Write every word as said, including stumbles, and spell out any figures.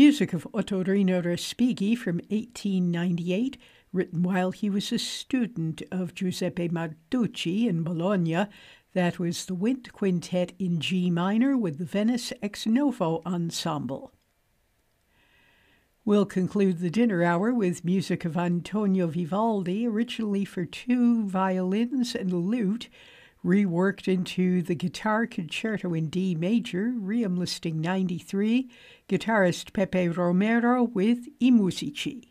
Music of Ottorino Respighi from eighteen ninety-eight, written while he was a student of Giuseppe Martucci in Bologna. That was the Wind Quintet in G minor with the Venice Ex Novo Ensemble. We'll conclude the dinner hour with music of Antonio Vivaldi, originally for two violins and a lute, reworked into the Guitar Concerto in D major, Ream listing ninety-three, guitarist Pepe Romero with I Musici.